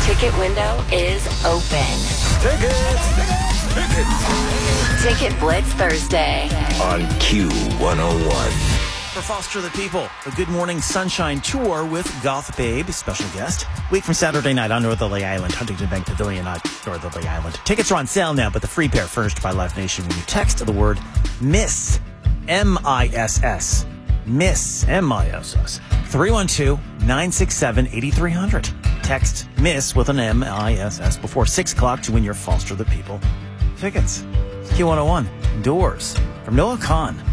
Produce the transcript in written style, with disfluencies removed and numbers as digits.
ticket window is open. Ticket Blitz Thursday on Q101. For Foster the People, a Good Morning Sunshine tour with Goth Babe, special guest. Week from Saturday night on Northerly Island, Huntington Bank Pavilion on Northerly Island. Tickets are on sale now, but the free pair furnished by Live Nation when you text the word MISS, M-I-S-S, MISS, M-I-S-S, 312-967-8300. Text MISS with an M-I-S-S before 6 o'clock to win your Foster the People tickets. Q101, Doors from Noah Kahn.